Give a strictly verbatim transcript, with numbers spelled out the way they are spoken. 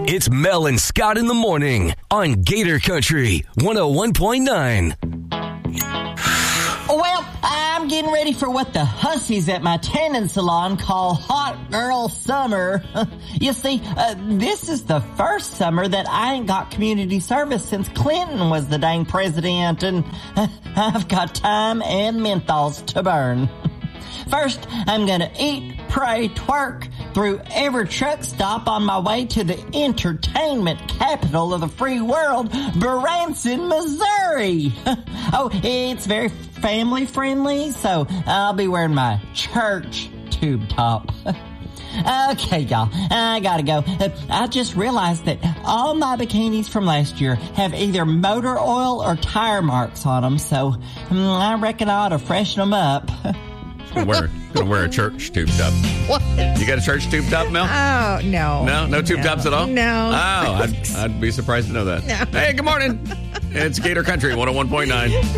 It's Mel and Scott in the morning on Gator Country one oh one point nine. Well, I'm getting ready for what the hussies at my tanning salon call hot girl summer. You see, uh, this is the first summer that I ain't got community service since Clinton was the dang president, and uh, I've got time and menthols to burn. First, I'm gonna eat, pray, twerk through every truck stop on my way to the entertainment capital of the free world, Branson, Missouri. Oh, it's very family friendly, so I'll be wearing my church tube top. Okay, y'all, I gotta go. I just realized that all my bikinis from last year have either motor oil or tire marks on them, so um, I reckon I ought to freshen them up. Gonna wear, gonna wear a church tube top. What? You got a church tube top, Mel? Oh, no. No? No tube no. tops at all? No. Oh, I'd, I'd be surprised to know that. No. Hey, good morning. It's Gator Country one oh one point nine.